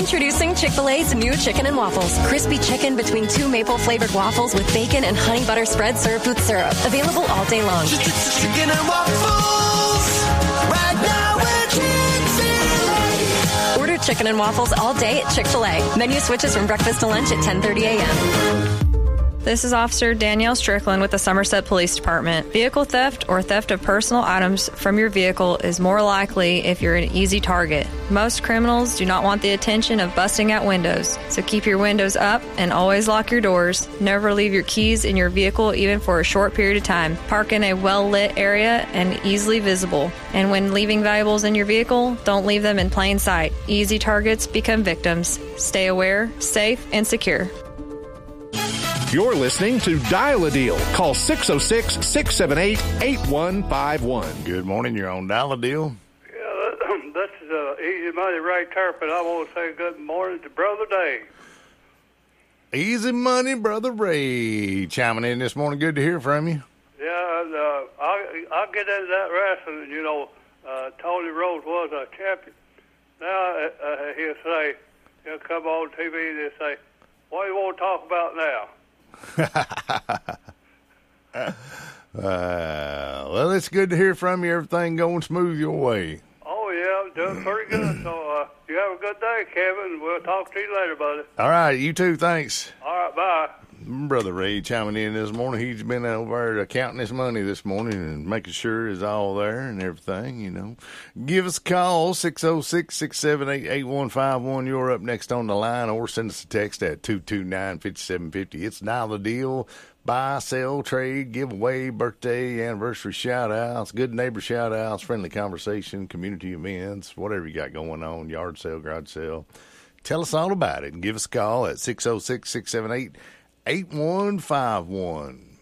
Introducing Chick-fil-A's new Chicken and Waffles. Crispy chicken between 2 maple-flavored waffles with bacon and honey butter spread served with syrup. Available all day long. Chicken and waffles. Right now we're Chick-fil-A. Order Chicken and Waffles all day at Chick-fil-A. Menu switches from breakfast to lunch at 10:30 a.m. This is Officer Danielle Strickland with the Somerset Police Department. Vehicle theft or theft of personal items from your vehicle is more likely if you're an easy target. Most criminals do not want the attention of busting out windows, so keep your windows up and always lock your doors. Never leave your keys in your vehicle even for a short period of time. Park in a well-lit area and easily visible. And when leaving valuables in your vehicle, don't leave them in plain sight. Easy targets become victims. Stay aware, safe, and secure. You're listening to Dial a Deal. Call 606-678-8151. Good morning. You're on Dial a Deal. Yeah, this is Easy Money Ray Turpin. I want to say good morning to Brother Dave. Easy Money, Brother Ray. Chiming in this morning. Good to hear from you. Yeah, and, I'll get into that wrestling. You know, Tony Rhodes was a champion. Now he'll say, he'll come on TV and he'll say, what do you want to talk about now? Well, it's good to hear from you. Everything going smooth your way. Oh, yeah, I'm doing pretty good. So you have a good day, Kevin. We'll talk to you later, buddy. All right, you too. Thanks. All right, bye. Brother Ray chiming in this morning. He's been over there counting his money this morning and making sure it's all there and everything, you know. Give us a call, 606-678-8151. You're up next on the line, or send us a text at 229-5750. It's Dial the Deal. Buy, sell, trade, giveaway, birthday, anniversary shout-outs, good neighbor shout-outs, friendly conversation, community events, whatever you got going on, yard sale, garage sale. Tell us all about it and give us a call at 606-678-8151.